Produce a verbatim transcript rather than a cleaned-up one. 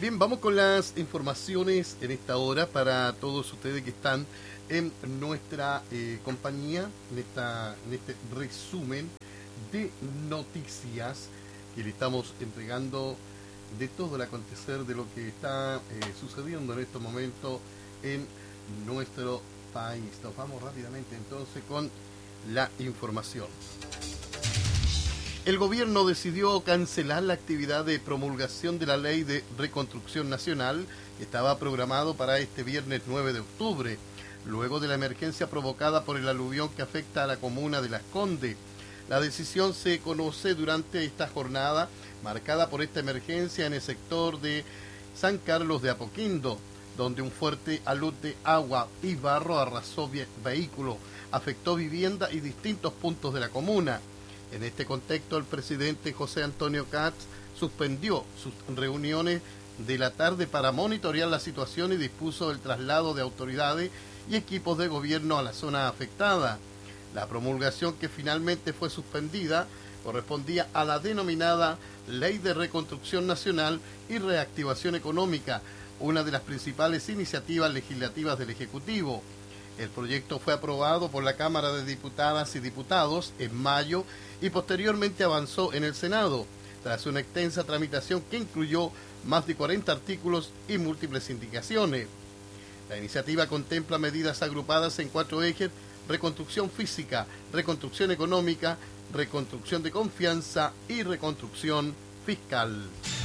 Bien, vamos con las informaciones en esta hora para todos ustedes que están en nuestra eh, compañía, en, esta, en este resumen de noticias que le estamos entregando de todo el acontecer de lo que está eh, sucediendo en estos momentos en nuestro país. Nos vamos rápidamente entonces con la información. El gobierno decidió cancelar la actividad de promulgación de la Ley de Reconstrucción Nacional que estaba programado para este viernes nueve de octubre, luego de la emergencia provocada por el aluvión que afecta a la comuna de Las Condes. La decisión se conoce durante esta jornada marcada por esta emergencia en el sector de San Carlos de Apoquindo, donde un fuerte alud de agua y barro arrasó vehículos, afectó vivienda y distintos puntos de la comuna. En este contexto, el presidente José Antonio Katz suspendió sus reuniones de la tarde para monitorear la situación y dispuso el traslado de autoridades y equipos de gobierno a la zona afectada. La promulgación que finalmente fue suspendida correspondía a la denominada Ley de Reconstrucción Nacional y Reactivación Económica, una de las principales iniciativas legislativas del Ejecutivo. El proyecto fue aprobado por la Cámara de Diputadas y Diputados en mayo y posteriormente avanzó en el Senado, tras una extensa tramitación que incluyó más de cuarenta artículos y múltiples indicaciones. La iniciativa contempla medidas agrupadas en cuatro ejes: reconstrucción física, reconstrucción económica, reconstrucción de confianza y reconstrucción fiscal.